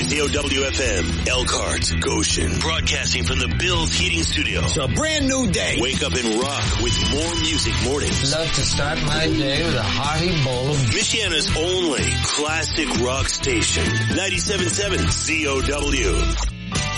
KZOW-FM, Elkhart, Goshen. Broadcasting from the Bills Heating Studio. It's a brand new day. Wake up and rock with more music mornings. Love to start my day with a hearty bowl of Michiana's only classic rock station. 97.7 COW.